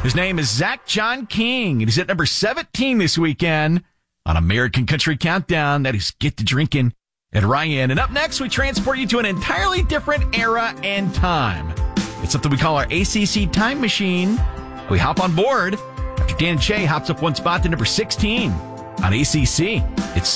His name is Zach John King, and he's at number 17 this weekend on American Country Countdown. That is Get to Drinking at Ryan. And up next, we transport you to an entirely different era and time. It's something we call our ACC Time Machine. We hop on board after Dan Che hops up one spot to number 16 on ACC. It's